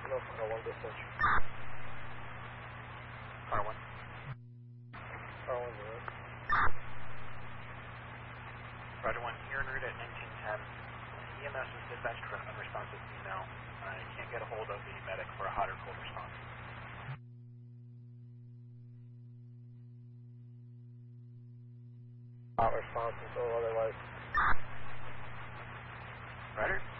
No, Car 1 dispatch. Car 1. Car 1's alright. Roger 1, here en route at 1910. EMS was dispatched for an unresponsive female. I can't get a hold of the medic for a hot or cold response. Hot response until otherwise. Roger.